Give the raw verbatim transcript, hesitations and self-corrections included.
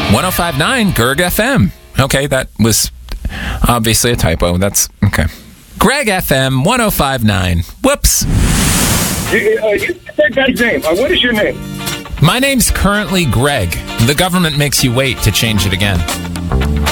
one oh five point nine G E R G F M. Okay, that was obviously a typo. That's okay. Greg F M one oh five point nine. Whoops. You, uh, you that guy's name. Uh, what is your name? My name's currently Greg. The government makes you wait to change it again.